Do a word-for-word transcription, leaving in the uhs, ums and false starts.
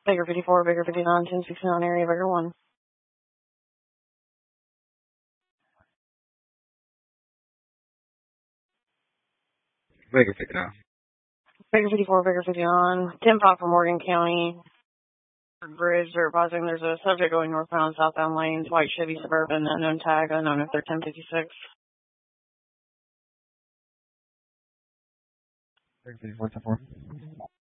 Baker fifty-four, Baker fifty-nine, ten sixty-nine area, Baker one. Baker fifty-nine. Baker fifty-four, Baker fifty-nine, ten five from Morgan County. Bridge, they're advising there's a subject going northbound, southbound lanes, white Chevy Suburban, unknown tag, unknown if they're ten fifty-six. Baker fifty-four, ten four.